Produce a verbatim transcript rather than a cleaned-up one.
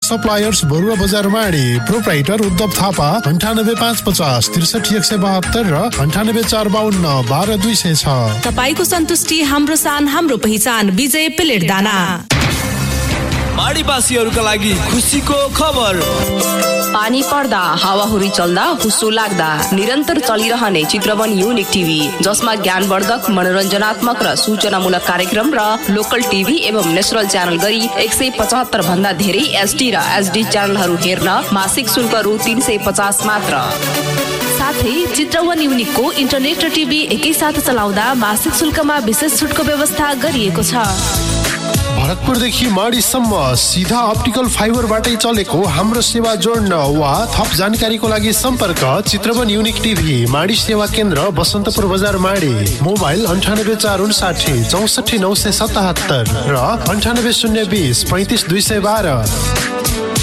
Suppliers बरुवा बजार माडी। Proprietor Uddhav Thapa अन्ठानब्बे पाँच पचास त्रिसठी एक सय बहत्तर र अन्ठानब्बे चार बाहन्न बाह्र दुई सय छ। तपाईको सन्तुष्टि हाम्रो सान हाम्रो पहिचान। विजय प्लेट दाना। माडीवासीहरूका लागि खुसीको खबर। पानी पर्दा हावाहुरी चल्दा हुस्सो लाग्दा निरन्तर चलिरहने चित्रवन युनिक टिभी, जसमा ज्ञानवर्धक, मनोरञ्जनात्मक र सूचनामूलक कार्यक्रम र लोकल टिभी एवं नेसनल च्यानल गरी एक सय पचहत्तर भन्दा धेरै एसडी र एसडी च्यानलहरू हेर्न मासिक शुल्क रु तीन सय पचास मात्र। साथै चित्रवन युनिकको इन्टरनेट र टिभी एकैसाथ चलाउँदा मासिक शुल्कमा विशेष छुटको व्यवस्था गरिएको छ। भरतपुरदेखि माडीसम्म सिधा अप्टिकल फाइबरबाटै चलेको हाम्रो सेवा जोड्न वा थप जानकारीको लागि सम्पर्क चित्रवन युनिक टिभी, माडी सेवा केन्द्र, बसन्तपुर बजार माडी। मोबाइल अन्ठानब्बे चार उन्साठी चौसठी नौ सय सतहत्तर र अन्ठानब्बे शून्य बिस पैँतिस दुई सय बाह्र।